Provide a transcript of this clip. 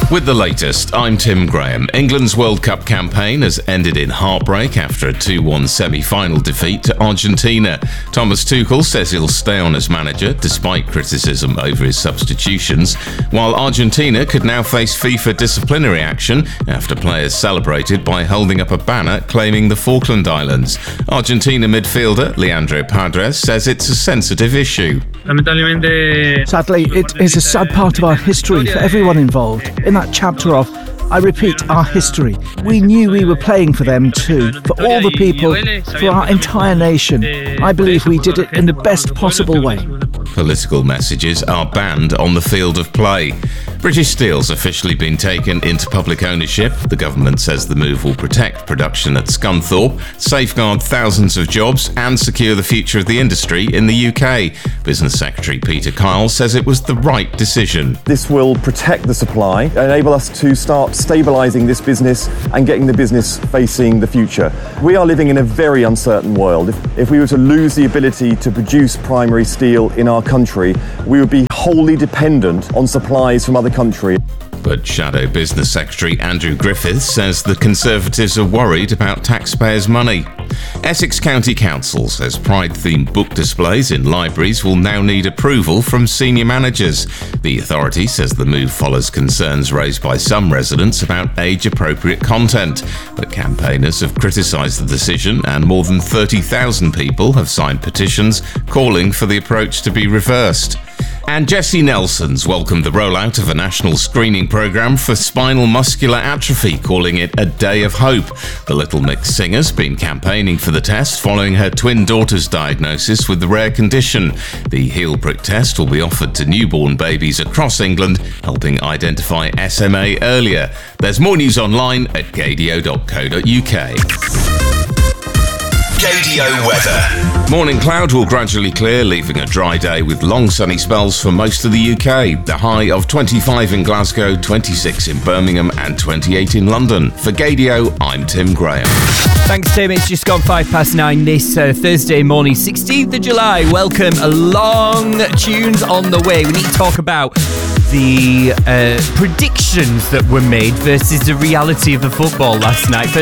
With the latest, I'm Tim Graham. England's World Cup campaign has ended in heartbreak after a 2-1 semi-final defeat to Argentina. Thomas Tuchel says he'll stay on as manager despite criticism over his substitutions, while Argentina could now face FIFA disciplinary action after players celebrated by holding up a banner claiming the Falkland Islands. Argentina midfielder Leandro Paredes says it's a sensitive issue. Sadly, it is a sad part of our history for everyone involved. In that chapter of, I repeat, our history, we knew we were playing for them too, for all the people, for our entire nation. I believe we did it in the best possible way. Political messages are banned on the field of play. British Steel's officially been taken into public ownership. The government says the move will protect production at Scunthorpe, safeguard thousands of jobs and secure the future of the industry in the UK. Business Secretary Peter Kyle says it was the right decision. This will protect the supply, enable us to start stabilising this business and getting the business facing the future. We are living in a very uncertain world. If we were to lose the ability to produce primary steel in our country, we would be wholly dependent on supplies from other countries. But Shadow Business Secretary Andrew Griffiths says the Conservatives are worried about taxpayers' money. Essex County Council says Pride-themed book displays in libraries will now need approval from senior managers. The authority says the move follows concerns raised by some residents about age-appropriate content, but campaigners have criticised the decision and more than 30,000 people have signed petitions calling for the approach to be reversed. And Jessie Nelson's welcomed the rollout of a national screening programme for spinal muscular atrophy, calling it a day of hope. The Little Mix singer's been campaigning for the test following her twin daughter's diagnosis with the rare condition. The heel prick test will be offered to newborn babies across England, helping identify SMA earlier. There's more news online at gadio.co.uk. Gadio weather. Morning cloud will gradually clear, leaving a dry day with long sunny spells for most of the UK. The high of 25 in Glasgow, 26 in Birmingham and 28 in London. For Gadio, I'm Tim Graham. Thanks, Tim. It's just gone 9:05 this Thursday morning, 16th of July. Welcome along. Tunes on the way. We need to talk about the predictions that were made versus the reality of the football last night.